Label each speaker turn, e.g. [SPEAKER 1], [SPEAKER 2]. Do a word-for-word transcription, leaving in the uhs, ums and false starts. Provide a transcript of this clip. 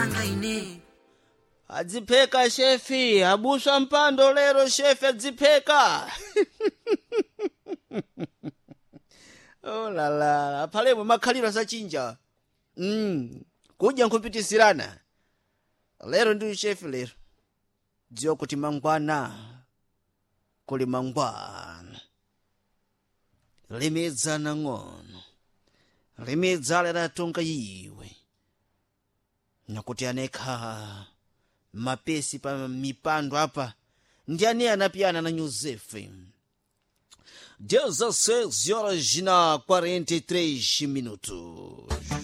[SPEAKER 1] nanga ine
[SPEAKER 2] adzipeka shefi abuswa mpando lero shefi adzipeka. Oh la la, palepo makhalira sachinja. Mm, kudya nkupitisirana. Lero ndi shefi lero. Dziwa kuti mangwana kuli mangwana. Limedza na ng'ono. Limedza lera tonga iwe. Nakuti anekha mapesi pa mipando apa. Ndiani anapiyana na Yosefe. dezesseis horas na quarenta e três minutos.